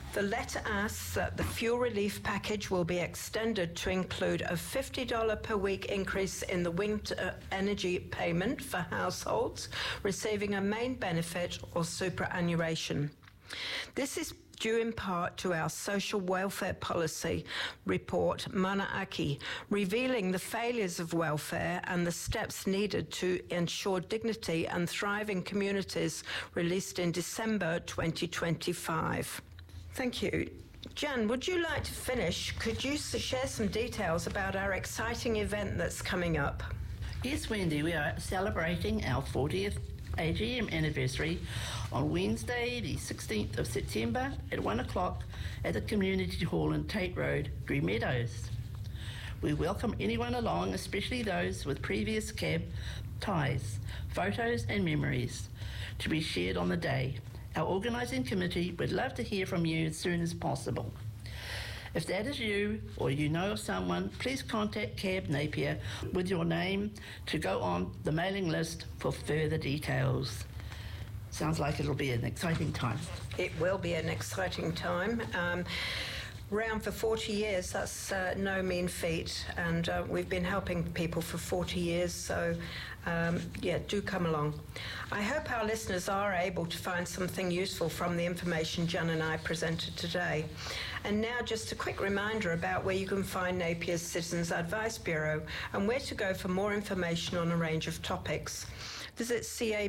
The letter asks that the fuel relief package will be extended to include a $50 per week increase in the winter energy payment for households receiving a main benefit or superannuation. This is due in part to our social welfare policy report, Mana Aki, revealing the failures of welfare and the steps needed to ensure dignity and thriving communities, released in December 2025. Thank you. Jan, would you like to finish? Could you share some details about our exciting event that's coming up? Yes, Wendy, we are celebrating our 40th AGM anniversary on Wednesday, the 16th of September at 1 o'clock at the Community Hall in Tate Road, Green Meadows. We welcome anyone along, especially those with previous cab ties, photos and memories to be shared on the day. Our organising committee would love to hear from you as soon as possible. If that is you or you know of someone, please contact Cab Napier with your name to go on the mailing list for further details. Sounds like it'll be an exciting time. It will be an exciting time. Around for 40 years, that's no mean feat, and we've been helping people for 40 years, so do come along. I hope our listeners are able to find something useful from the information Jan and I presented today. And now just a quick reminder about where you can find Napier's Citizens Advice Bureau and where to go for more information on a range of topics. Visit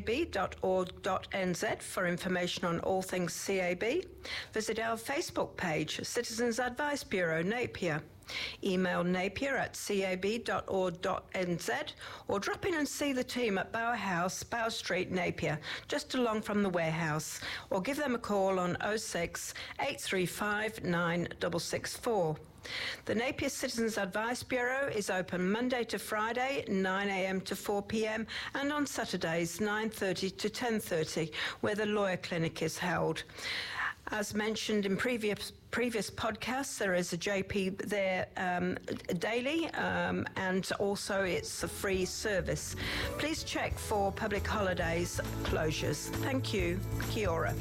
cab.org.nz for information on all things CAB. Visit our Facebook page, Citizens Advice Bureau, Napier. Email napier@cab.org.nz or drop in and see the team at Bower House, Bower Street, Napier, just along from the warehouse, or give them a call on 06 835 9664. The Napier Citizens Advice Bureau is open Monday to Friday, 9 a.m. to 4 p.m, and on Saturdays, 9:30 to 10:30, where the lawyer clinic is held. As mentioned in previous podcasts, there is a JP there daily, and also it's a free service. Please check for public holidays closures. Thank you. Kia ora.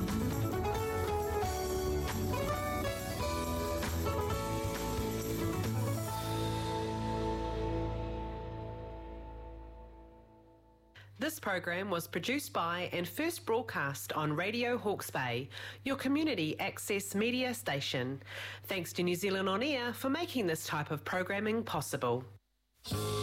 This program was produced by and first broadcast on Radio Hawke's Bay, your community access media station. Thanks to New Zealand On Air for making this type of programming possible.